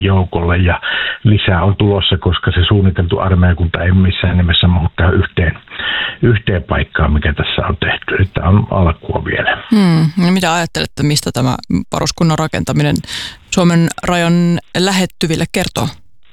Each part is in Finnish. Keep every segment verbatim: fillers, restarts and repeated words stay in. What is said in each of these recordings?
joukolle ja lisää on tulossa, koska se suunniteltu armeijakunta ei missään nimessä muuttaa yhteen, yhteen paikkaan, mikä tässä on tehty. Että on alkua vielä. Hmm. No mitä ajattelette, mistä tämä varuskunnan rakentaminen Suomen rajan lähettyville kertoo?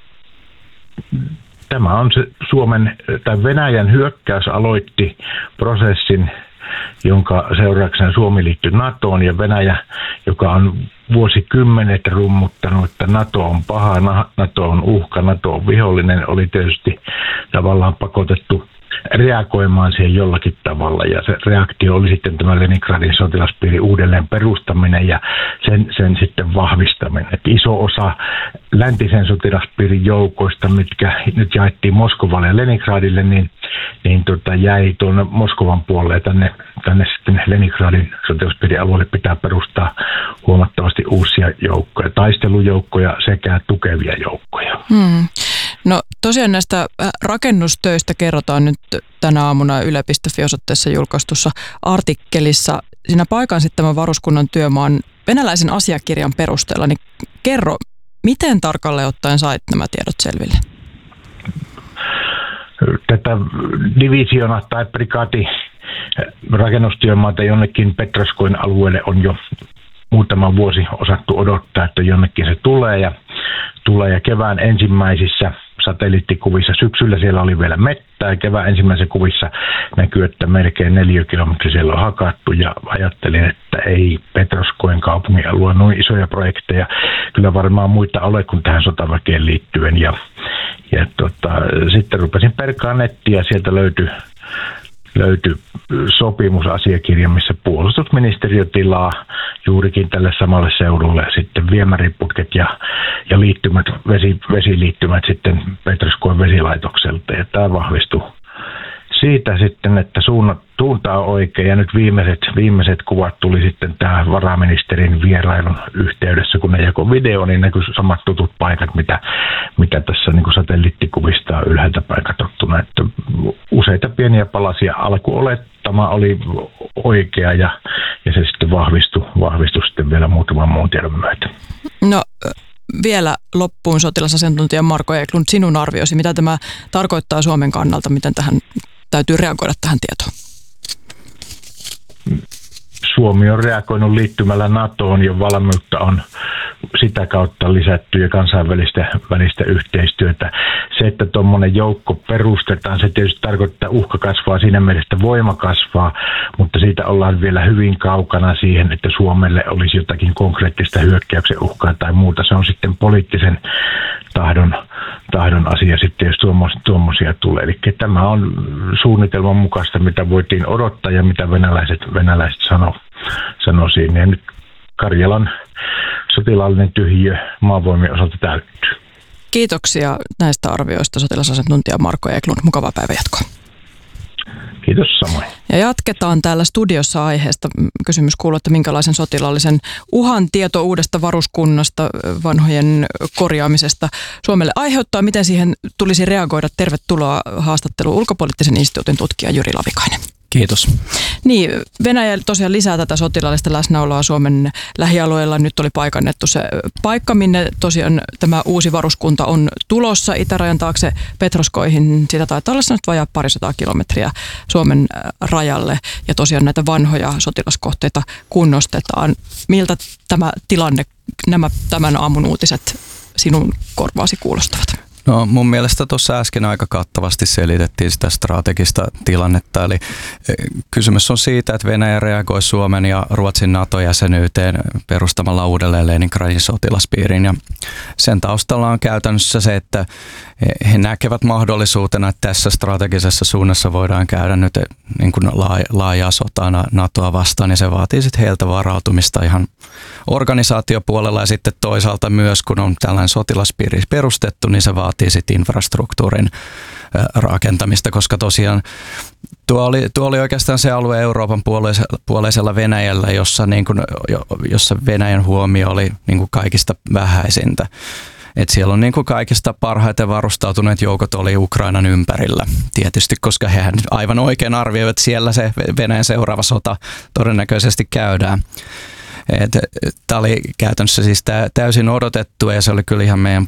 Tämä on se Suomen tai Venäjän hyökkäys aloitti prosessin, jonka seurauksena Suomi liittyi NATOon, ja Venäjä, joka on vuosikymmenet rummuttanut, että NATO on paha, NATO on uhka, NATO on vihollinen, oli tietysti tavallaan pakotettu reagoimaan siihen jollakin tavalla, ja se reaktio oli sitten tämä Leningradin sotilaspiirin uudelleen perustaminen ja sen, sen sitten vahvistaminen. Et iso osa läntisen sotilaspiirin joukoista, mitkä nyt jaettiin Moskovalle ja Leningradille, niin, niin tota, jäi tuonne Moskovan puolelle tänne, tänne sitten Leningradin sotilaspiirin alueelle pitää perustaa huomattavasti uusia joukkoja, taistelujoukkoja sekä tukevia joukkoja. Hmm. No tosiaan näistä rakennustöistä kerrotaan nyt tänä aamuna yle piste fi-osoitteessa julkaistussa artikkelissa. Siinä paikansittaman varuskunnan työmaan venäläisen asiakirjan perusteella, niin kerro, miten tarkalleen ottaen sait nämä tiedot selville? Tätä divisiona tai prikaati rakennustyömaata jonnekin Petroskoin alueelle on jo muutama vuosi osattu odottaa, että jonnekin se tulee ja tulee ja kevään ensimmäisissä satelliittikuvissa, syksyllä siellä oli vielä mettää, kevään ensimmäisissä kuvissa näkyy, että melkein neljä kilometriä siellä on hakattu, ja ajattelin, että ei Petroskoin kaupungin alue noin isoja projekteja, kyllä varmaan muita ole kuin tähän sotaväkeen liittyen, ja, ja tota, sitten rupesin perkaan nettiä ja sieltä löytyi löytyi sopimusasiakirja, missä puolustusministeriö tilaa juurikin tälle samalle seudulle sitten viemäriputket ja, ja liittymät, vesi, vesiliittymät sitten Petroskoin vesilaitokselta. Ja tämä vahvistui siitä sitten, että suunnat, suunta on oikein, ja nyt viimeiset, viimeiset kuvat tuli sitten tämä varaministerin vierailun yhteydessä, kun ne jakoi video, niin näkyy samat tutut paikat, mitä, mitä tässä niin kuin satelliittikuvista on ylhäältä päin katsottuna. Että useita pieniä palasia alkuolettama oli oikea, ja, ja se sitten vahvistui, vahvistui sitten vielä muutaman muun tiedon myötä. No vielä loppuun sotilasasiantuntija Marko Eklund, sinun arvioisi, mitä tämä tarkoittaa Suomen kannalta, miten tähän täytyy reagoida tähän tietoon? Suomi on reagoinut liittymällä NATOon, jo valmiutta on sitä kautta lisätty ja kansainvälistä välistä yhteistyötä. Se, että tuommoinen joukko perustetaan, se tietysti tarkoittaa, että uhka kasvaa, siinä mielessä voima kasvaa, mutta siitä ollaan vielä hyvin kaukana siihen, että Suomelle olisi jotakin konkreettista hyökkäyksen uhkaa tai muuta. Se on sitten poliittisen tahdon, tahdon asia sitten, jos tuommoisia tulee. Eli tämä on suunnitelman mukaista, mitä voitiin odottaa ja mitä venäläiset, venäläiset sanoo, sanoo siinä. Ja nyt Karjalan sotilaallinen tyhjiö maavoimien osalta täyttyy. Kiitoksia näistä arvioista sotilasasiantuntija Marko Eklund. Mukavaa päivänjatkoa. Kiitos samoin. Ja jatketaan täällä studiossa aiheesta. Kysymys kuuluu, että minkälaisen sotilaallisen uhan tieto uudesta varuskunnasta, vanhojen korjaamisesta Suomelle aiheuttaa. Miten siihen tulisi reagoida? Tervetuloa haastatteluun ulkopoliittisen instituutin tutkija Jyri Lavikainen. Kiitos. Niin, Venäjä tosiaan lisää tätä sotilaallista läsnäoloa Suomen lähialueella. Nyt oli paikannettu se paikka, minne tosiaan tämä uusi varuskunta on tulossa itärajan taakse Petroskoihin. Sitä taitaa olla nyt vajaa parisataa kilometriä Suomen rajalle. Ja tosiaan näitä vanhoja sotilaskohteita kunnostetaan. Miltä tämä tilanne, nämä tämän aamun uutiset sinun korvaasi kuulostavat? No mun mielestä tuossa äsken aika kattavasti selitettiin sitä strategista tilannetta, eli kysymys on siitä, että Venäjä reagoi Suomen ja Ruotsin NATO-jäsenyyteen perustamalla uudelleen Leningradin sotilaspiirin, ja sen taustalla on käytännössä se, että he näkevät mahdollisuutena, että tässä strategisessa suunnassa voidaan käydä nyt niin kuin laajaa sotaa NATOa vastaan, ja se vaatii sitten heiltä varautumista ihan organisaatiopuolella, ja sitten toisaalta myös, kun on tällainen sotilaspiiri perustettu, niin se vaatii sitten infrastruktuurin rakentamista, koska tosiaan tuo oli, tuo oli oikeastaan se alue Euroopan puoleisella Venäjällä, jossa, niin kuin, jossa Venäjän huomio oli niin kuin kaikista vähäisintä. Et siellä on niin kuin kaikista parhaiten varustautuneet joukot oli Ukrainan ympärillä, tietysti, koska hehän aivan oikein arvioivat, että siellä se Venäjän seuraava sota todennäköisesti käydään. Tämä oli käytännössä siis täysin odotettu ja se oli kyllä ihan meidän